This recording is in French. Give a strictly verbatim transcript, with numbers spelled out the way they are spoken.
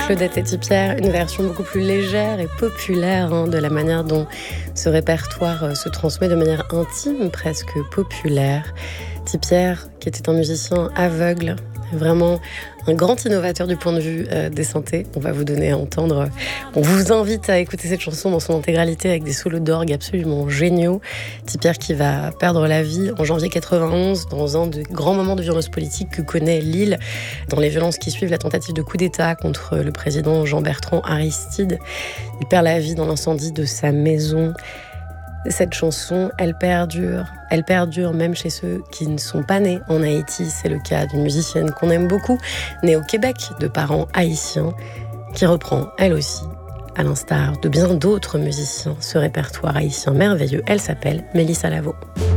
Claudette et Tipierre, une version beaucoup plus légère et populaire hein, de la manière dont ce répertoire se transmet de manière intime, presque populaire. Tipierre, qui était un musicien aveugle, vraiment un grand innovateur du point de vue euh, des synthés. On va vous donner à entendre. On vous invite à écouter cette chanson dans son intégralité avec des solos d'orgue absolument géniaux. Tipierre qui va perdre la vie en janvier quatre-vingt-onze dans un des grands moments de violence politique que connaît l'île, dans les violences qui suivent la tentative de coup d'État contre le président Jean-Bertrand Aristide. Il perd la vie dans l'incendie de sa maison. Cette chanson, elle perdure. Elle perdure même chez ceux qui ne sont pas nés en Haïti. C'est le cas d'une musicienne qu'on aime beaucoup, née au Québec, de parents haïtiens, qui reprend, elle aussi, à l'instar de bien d'autres musiciens, ce répertoire haïtien merveilleux. Elle s'appelle Mélissa Lavo.